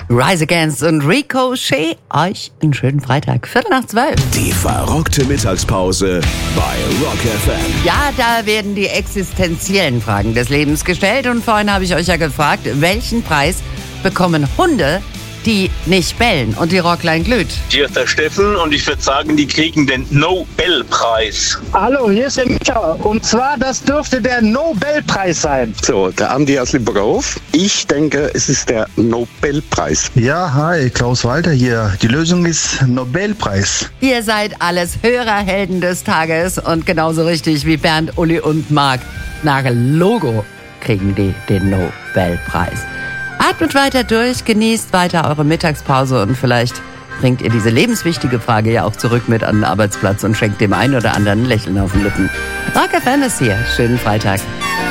Rise Against und Ricochet. Euch einen schönen Freitag, 11:45. Die verrockte Mittagspause bei Rock FM. Ja, da werden die existenziellen Fragen des Lebens gestellt. Und vorhin habe ich euch ja gefragt, welchen Preis bekommen Hunde, die nicht bellen? Und die Rockline glüht. Hier ist der Steffen und ich würde sagen, die kriegen den Nobelpreis. Hallo, hier ist der Micha. Und zwar, das dürfte der Nobelpreis sein. So, der Andi aus Limburgerhof. Ich denke, es ist der Nobelpreis. Ja, hi, Klaus Walter hier. Die Lösung ist Nobelpreis. Ihr seid alles Hörerhelden des Tages und genauso richtig wie Bernd, Uli und Marc nach Logo kriegen die den Nobelpreis. Atmet weiter durch, genießt weiter eure Mittagspause und vielleicht bringt ihr diese lebenswichtige Frage ja auch zurück mit an den Arbeitsplatz und schenkt dem einen oder anderen ein Lächeln auf den Lippen. Rock FM ist hier. Schönen Freitag.